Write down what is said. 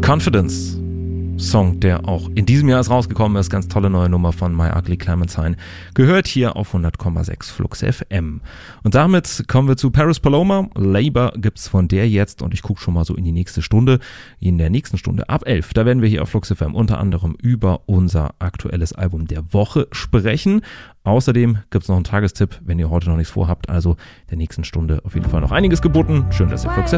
Confidence. Song, der auch in diesem Jahr ist rausgekommen ist. Ganz tolle neue Nummer von My Ugly Clementine. Gehört hier auf 100,6 Flux FM. Und damit kommen wir zu Paris Paloma. Labour gibt's von der jetzt und ich gucke schon mal so in die nächste Stunde. In der nächsten Stunde ab 11, da werden wir hier auf Flux FM unter anderem über unser aktuelles Album der Woche sprechen. Außerdem gibt's noch einen Tagestipp, wenn ihr heute noch nichts vorhabt. Also der nächsten Stunde auf jeden Fall noch einiges geboten. Schön, dass ihr Flux